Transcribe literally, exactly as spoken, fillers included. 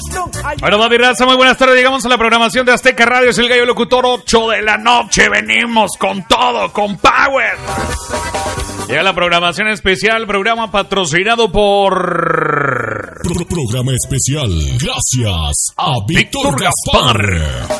Bueno, Babi Raza, muy buenas tardes. Llegamos a la programación de Azteca Radio. Es el Gallo Locutor, ocho de la noche. Venimos con todo, con power. Llega la programación especial, programa patrocinado por... Pro programa especial, gracias a Víctor, Víctor Gaspar. Gaspar.